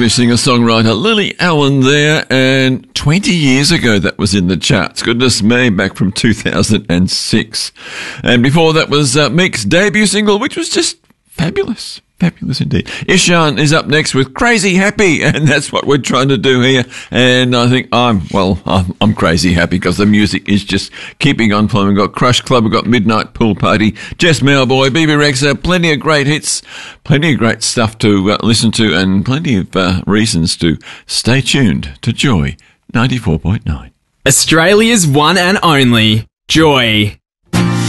English singer-songwriter Lily Allen there, and 20 years ago that was in the charts. Goodness me, back from 2006. And before that was Meek's debut single, which was just fabulous. Fabulous indeed. Ishan is up next with Crazy Happy, and that's what we're trying to do here. And I think I'm crazy happy because the music is just keeping on flowing. We've got Crush Club, we've got Midnight Pool Party, Jess Mowboy, BB Rexa, plenty of great hits, plenty of great stuff to listen to, and plenty of reasons to stay tuned to Joy 94.9. Australia's one and only Joy.